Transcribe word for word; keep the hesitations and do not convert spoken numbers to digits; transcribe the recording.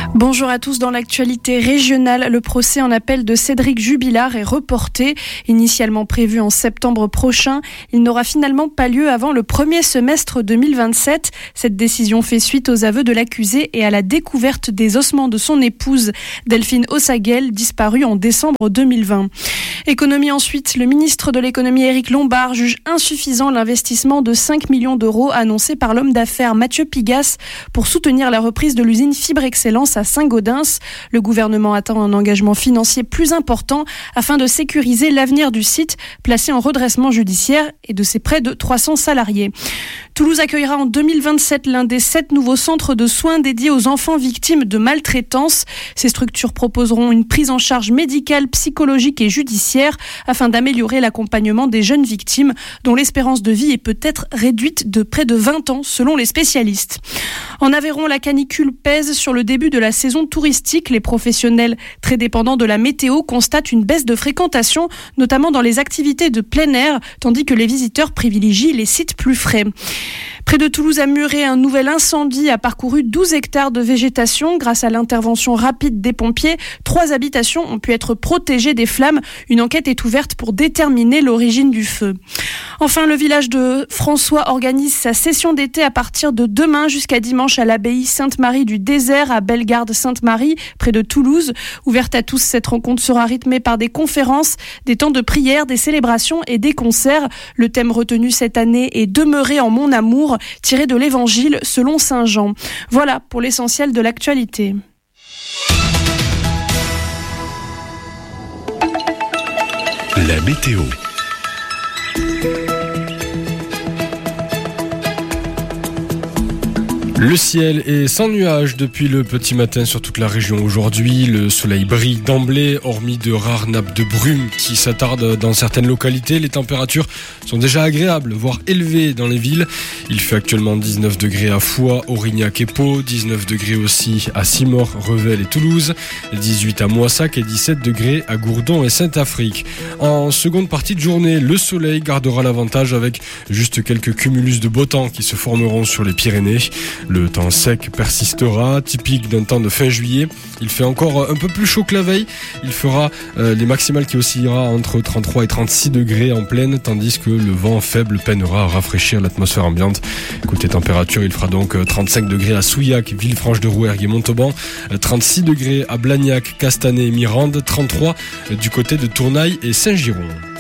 Bonjour à tous. Dans l'actualité régionale, le procès en appel de Cédric Jubilard est reporté. Initialement prévu en septembre prochain, il n'aura finalement pas lieu avant le premier semestre deux mille vingt-sept. Cette décision fait suite aux aveux de l'accusé et à la découverte des ossements de son épouse, Delphine Ossaguel, disparue en décembre deux mille vingt. Économie ensuite, le ministre de l'économie Éric Lombard juge insuffisant l'investissement de cinq millions d'euros annoncé par l'homme d'affaires Mathieu Pigasse pour soutenir la reprise de l'usine Fibre Excellence à Saint-Gaudens. Le gouvernement attend un engagement financier plus important afin de sécuriser l'avenir du site placé en redressement judiciaire et de ses près de trois cents salariés. Toulouse accueillera en deux mille vingt-sept l'un des sept nouveaux centres de soins dédiés aux enfants victimes de maltraitance. Ces structures proposeront une prise en charge médicale, psychologique et judiciaire afin d'améliorer l'accompagnement des jeunes victimes dont l'espérance de vie est peut-être réduite de près de vingt ans selon les spécialistes. En Aveyron, la canicule pèse sur le début de la saison touristique. Les professionnels très dépendants de la météo constatent une baisse de fréquentation, notamment dans les activités de plein air, tandis que les visiteurs privilégient les sites plus frais. Près de Toulouse à Muret, un nouvel incendie a parcouru douze hectares de végétation. Grâce à l'intervention rapide des pompiers, trois habitations ont pu être protégées des flammes. Une enquête est ouverte pour déterminer l'origine du feu. Enfin, le village de François organise sa session d'été à partir de demain jusqu'à dimanche à l'abbaye Sainte-Marie du Désert à Bellegarde-Sainte-Marie, près de Toulouse. Ouverte à tous, cette rencontre sera rythmée par des conférences, des temps de prière, des célébrations et des concerts. Le thème retenu cette année est « Demeurer en mon amour », tiré de l'Évangile selon saint Jean. Voilà pour l'essentiel de l'actualité. La météo. Le ciel est sans nuages depuis le petit matin sur toute la région aujourd'hui. Le soleil brille d'emblée, hormis de rares nappes de brume qui s'attardent dans certaines localités. Les températures sont déjà agréables, voire élevées dans les villes. Il fait actuellement dix-neuf degrés à Foix, Aurignac et Pau, dix-neuf degrés aussi à Simort, Revel et Toulouse, dix-huit à Moissac et dix-sept degrés à Gourdon et Saint-Affrique. En seconde partie de journée, le soleil gardera l'avantage avec juste quelques cumulus de beau temps qui se formeront sur les Pyrénées. Le temps sec persistera, typique d'un temps de fin juillet. Il fait encore un peu plus chaud que la veille. Il fera euh, les maximales qui oscillera entre trente-trois et trente-six degrés en pleine, tandis que le vent faible peinera à rafraîchir l'atmosphère ambiante. Côté température, il fera donc trente-cinq degrés à Souillac, Villefranche-de-Rouergue et Montauban, trente-six degrés à Blagnac, Castanet et Mirande, trente-trois du côté de Tournaille et Saint-Giron.